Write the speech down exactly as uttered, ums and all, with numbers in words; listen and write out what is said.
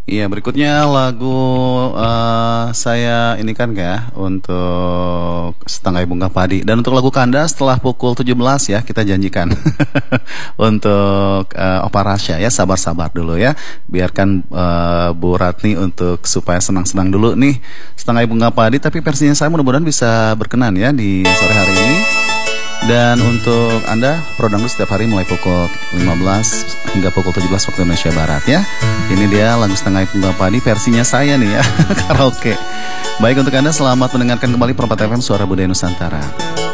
Iya, berikutnya lagu eh, saya ini kan ya untuk Setangkai Bunga Padi. Dan untuk lagu Kanda setelah pukul tujuh belas ya kita janjikan untuk eh, Opa Rasya ya, sabar-sabar dulu ya. Biarkan eh, Bu Ratni untuk supaya senang-senang dulu nih Setangkai Bunga Padi, tapi versinya saya mudah-mudahan bisa berkenan ya di sore hari ini. Dan untuk Anda, Pro Dangdut setiap hari mulai pukul lima belas hingga pukul tujuh belas waktu Indonesia Barat ya. Ini dia lagu Setangkai Bunga Padi versinya saya nih ya, karaoke. Baik, untuk Anda selamat mendengarkan kembali Perempat F M Suara Budaya Nusantara.